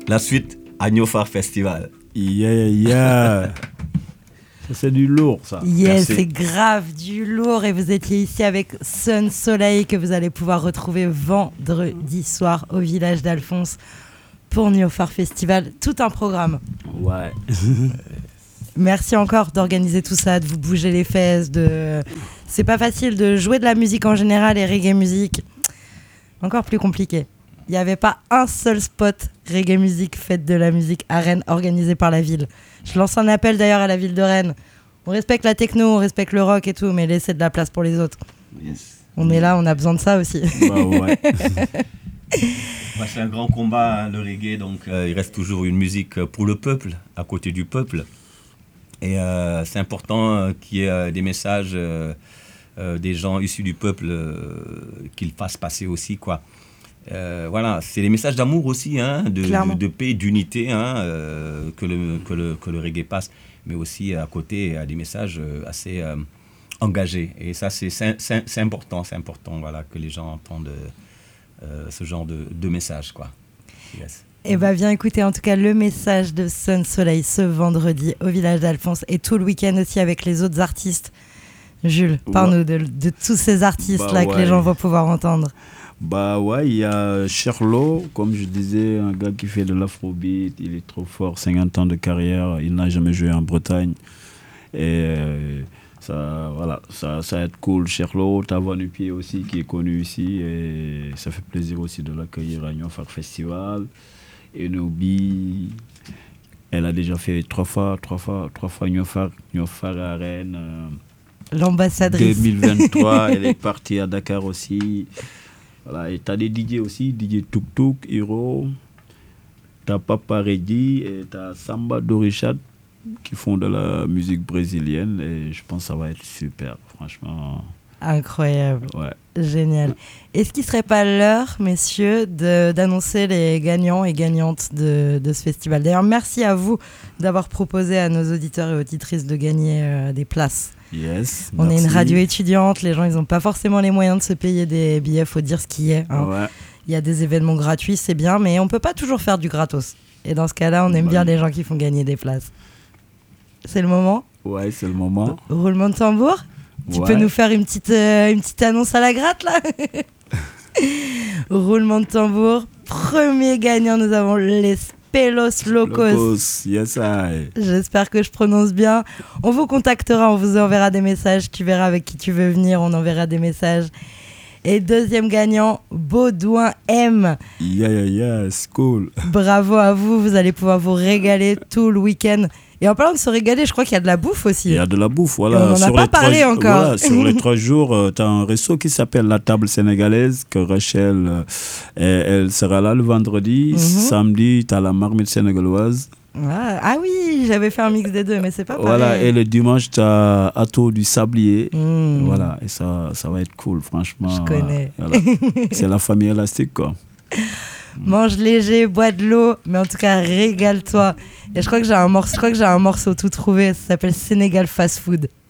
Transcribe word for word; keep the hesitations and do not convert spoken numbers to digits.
la suite à Niofar Festival. Yeah, yeah, yeah. Ça, c'est du lourd, ça. Yes, c'est grave du lourd. Et vous étiez ici avec Sun Soleil, que vous allez pouvoir retrouver vendredi soir au village d'Alphonse pour Niofar Festival. Tout un programme. Ouais. Merci encore d'organiser tout ça, de vous bouger les fesses. De... C'est pas facile de jouer de la musique en général et reggae musique. Encore plus compliqué. Il n'y avait pas un seul spot reggae musique, fête de la musique à Rennes, organisé par la ville. Je lance un appel d'ailleurs à la ville de Rennes. On respecte la techno, on respecte le rock et tout, mais laissez de la place pour les autres. Yes. On est là, on a besoin de ça aussi. Bah ouais. Ouais, c'est un grand combat, hein, le reggae, donc euh, il reste toujours une musique pour le peuple, à côté du peuple. Et euh, c'est important euh, qu'il y ait euh, des messages euh, euh, des gens issus du peuple euh, qu'ils fassent passer aussi, quoi. Euh, voilà, c'est des messages d'amour aussi, hein, de, de, de paix, d'unité, hein, euh, que, le, que, le, que le reggae passe, mais aussi à côté à des messages assez euh, engagés. Et ça, c'est, c'est, c'est important, c'est important, voilà, que les gens entendent euh, ce genre de, de messages, quoi. Yes. Et bah viens écouter en tout cas le message de Sun Soleil ce vendredi au village d'Alphonse et tout le week-end aussi avec les autres artistes. Jules, parle-nous ouais. de, de tous ces artistes-là bah, ouais. que les gens vont pouvoir entendre. Bah ouais, il y a Sherlo, comme je disais, un gars qui fait de l'afrobeat, il est trop fort, cinquante ans de carrière, il n'a jamais joué en Bretagne. Et ça, voilà, ça, ça va être cool. Sherlo, Tavan Upier aussi, qui est connu ici, et ça fait plaisir aussi de l'accueillir à Niofar Festival. Et Nobi, elle a déjà fait trois fois, trois fois, trois fois Niofar, Niofar à Rennes. Euh, L'ambassadrice. deux mille vingt-trois, elle est partie à Dakar aussi. Voilà, et t'as des D J aussi, D J Tuk Tuk, Hiro, t'as Papa Reddy et t'as Samba Dorichat qui font de la musique brésilienne et je pense que ça va être super, franchement. Incroyable. Ouais. Génial. Est-ce qu'il ne serait pas l'heure, messieurs, de, d'annoncer les gagnants et gagnantes de, de ce festival ? D'ailleurs, merci à vous d'avoir proposé à nos auditeurs et auditrices de gagner euh, des places. Yes, on merci. est une radio étudiante, les gens ils n'ont pas forcément les moyens de se payer des billets, il faut dire ce qui est. Hein. Ouais. Il y a des événements gratuits, c'est bien, mais on ne peut pas toujours faire du gratos. Et dans ce cas-là, on aime ouais. bien les gens qui font gagner des places. C'est le moment ? Ouais, c'est le moment. Roulement de tambour ? Tu ouais. peux nous faire une petite, euh, une petite annonce à la gratte là ? Roulement de tambour, premier gagnant, nous avons les Pelos Locos. Locos. Yes, I. J'espère que je prononce bien. On vous contactera, on vous enverra des messages. Tu verras avec qui tu veux venir, on enverra des messages. Et deuxième gagnant, Baudouin M. Yeah, yeah, yeah, c'est cool. Bravo à vous, vous allez pouvoir vous régaler tout le week-end. Et en parlant de se régaler, je crois qu'il y a de la bouffe aussi. Il y a de la bouffe, voilà. Et on n'en a sur pas parlé trois, encore. Voilà, sur les trois jours, euh, tu as un resto qui s'appelle La Table Sénégalaise, que Rachel, euh, elle sera là le vendredi. Mm-hmm. Samedi, tu as la marmite sénégaloise. Ah, ah oui, j'avais fait un mix des deux, mais c'est pas pareil. Voilà, et le dimanche, tu as Atto du Sablier. Mm. Voilà, et ça, ça va être cool, franchement. Je connais. Voilà. C'est la famille élastique, quoi. Mange léger, bois de l'eau, mais en tout cas, régale-toi. Et je crois que j'ai un morceau, je crois que j'ai un morceau tout trouvé, ça s'appelle Sénégal Fast Food.